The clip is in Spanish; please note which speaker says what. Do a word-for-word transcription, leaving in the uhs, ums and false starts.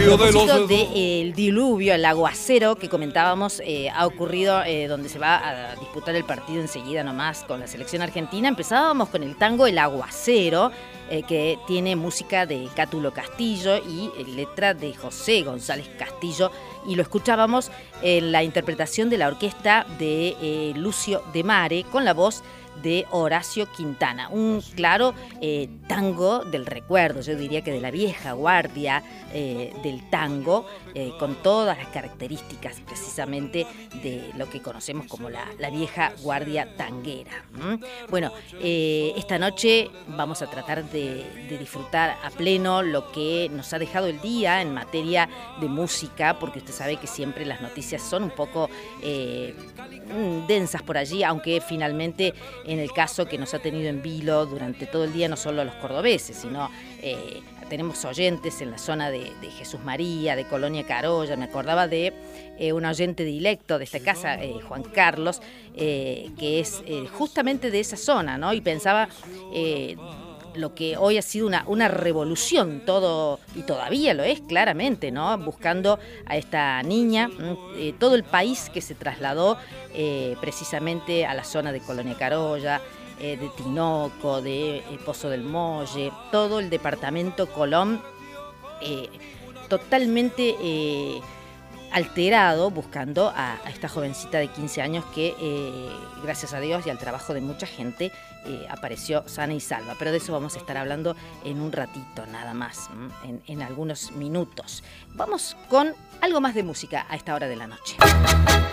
Speaker 1: diluvio de los...
Speaker 2: del de, eh, diluvio, el aguacero que comentábamos, eh, ha ocurrido eh, donde se va a disputar el partido enseguida nomás con la selección argentina. Empezábamos con el tango El Aguacero, eh, que tiene música de Cátulo Castillo y eh, letra de José González Castillo, y lo escuchábamos en la interpretación de la orquesta de eh, Lucio de Mare con la voz de Horacio Quintana, un claro eh, tango del recuerdo, yo diría que de la vieja guardia eh, del tango, eh, con todas las características precisamente de lo que conocemos como la, la vieja guardia tanguera. ¿Mm? Bueno, eh, esta noche vamos a tratar de, de disfrutar a pleno lo que nos ha dejado el día en materia de música, porque usted sabe que siempre las noticias son un poco eh, densas por allí, aunque finalmente en el caso que nos ha tenido en vilo durante todo el día, no solo a los cordobeses, sino eh, tenemos oyentes en la zona de, de Jesús María, de Colonia Carolla. Me acordaba de eh, un oyente directo de esta casa, eh, Juan Carlos, eh, que es eh, justamente de esa zona, ¿no? Y pensaba... Eh, lo que hoy ha sido una, una revolución, todo, y todavía lo es claramente, ¿no? Buscando a esta niña, eh, todo el país que se trasladó eh, precisamente a la zona de Colonia Carolla, eh, de Tinoco, de eh, Pozo del Molle, todo el departamento Colón, eh, totalmente... Eh, alterado, buscando a, a esta jovencita de quince años que, eh, gracias a Dios y al trabajo de mucha gente, eh, apareció sana y salva. Pero de eso vamos a estar hablando en un ratito, nada más, en, en algunos minutos. Vamos con algo más de música a esta hora de la noche.